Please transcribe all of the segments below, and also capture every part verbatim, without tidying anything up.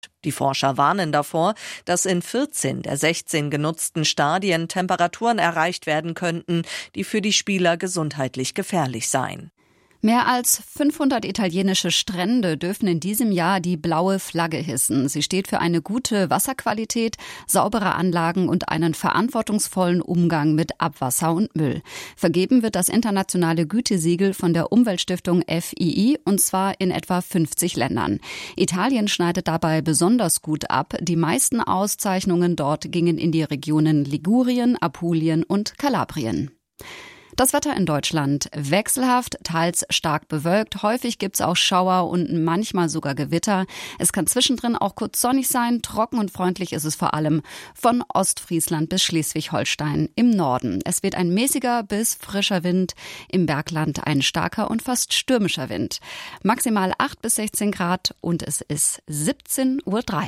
Die Forscher warnen davor, dass in vierzehn der sechzehn genutzten Stadien Temperaturen erreicht werden könnten, die für die Spieler gesundheitlich gefährlich seien. Mehr als fünfhundert italienische Strände dürfen in diesem Jahr die blaue Flagge hissen. Sie steht für eine gute Wasserqualität, saubere Anlagen und einen verantwortungsvollen Umgang mit Abwasser und Müll. Vergeben wird das internationale Gütesiegel von der Umweltstiftung F I I, und zwar in etwa fünfzig Ländern. Italien schneidet dabei besonders gut ab. Die meisten Auszeichnungen dort gingen in die Regionen Ligurien, Apulien und Kalabrien. Das Wetter in Deutschland wechselhaft, teils stark bewölkt. Häufig gibt's auch Schauer und manchmal sogar Gewitter. Es kann zwischendrin auch kurz sonnig sein. Trocken und freundlich ist es vor allem von Ostfriesland bis Schleswig-Holstein im Norden. Es wird ein mäßiger bis frischer Wind. Im Bergland ein starker und fast stürmischer Wind. Maximal acht bis sechzehn Grad und es ist siebzehn Uhr drei.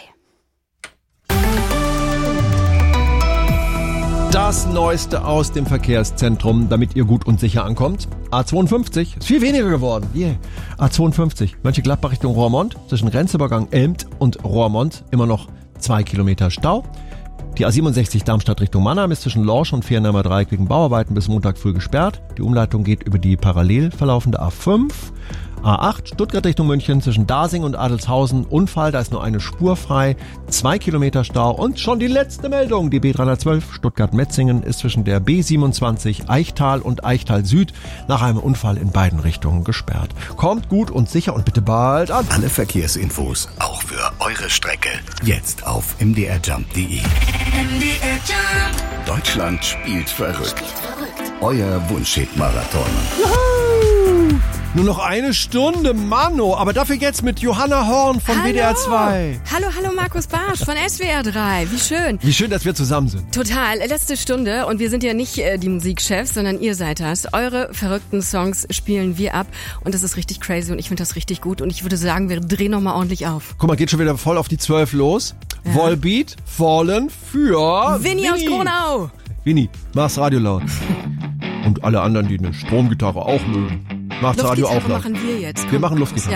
Das Neueste aus dem Verkehrszentrum, damit ihr gut und sicher ankommt. A zweiundfünfzig ist viel weniger geworden. Yeah. A zweiundfünfzig, Mönchengladbach Richtung Roermond, zwischen Grenzübergang Elmt und Roermond immer noch zwei Kilometer Stau. Die A siebenundsechzig Darmstadt Richtung Mannheim ist zwischen Lorsch und Viernheimer Dreieck wegen Bauarbeiten bis Montag früh gesperrt. Die Umleitung geht über die parallel verlaufende A fünf. A acht, Stuttgart Richtung München, zwischen Dasing und Adelshausen, Unfall, da ist nur eine Spur frei, zwei Kilometer Stau und schon die letzte Meldung, die B dreihundertzwölf Stuttgart-Metzingen ist zwischen der B siebenundzwanzig Eichtal und Eichtal Süd nach einem Unfall in beiden Richtungen gesperrt. Kommt gut und sicher und bitte bald an. Alle Verkehrsinfos, auch für eure Strecke, jetzt auf m d r jump punkt d e. M D R Jump. Deutschland spielt verrückt. Spielt verrückt. Euer Wunschhit-Marathon. Juhu! Nur noch eine Stunde, Mano. Aber dafür jetzt mit Johanna Horn von hallo. W D R zwei. Hallo, hallo Markus Barsch von S W R drei. Wie schön. Wie schön, dass wir zusammen sind. Total. Letzte Stunde und wir sind ja nicht äh, die Musikchefs, sondern ihr seid das. Eure verrückten Songs spielen wir ab und das ist richtig crazy und ich finde das richtig gut und ich würde sagen, wir drehen nochmal ordentlich auf. Guck mal, geht schon wieder voll auf die zwölf los. Ja. Volbeat, Fallen für Winnie aus Gronau. Winnie, mach's Radio laut. Und alle anderen, die eine Stromgitarre auch mögen. Macht's Radio auch laut. machen wir jetzt. Komm. Wir machen Luftgitarre. Ja.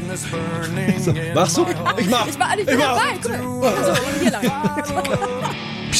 So, machst du? Ich mach. Ich mach. Ich bin dabei. Guck mal. Also, hier lang.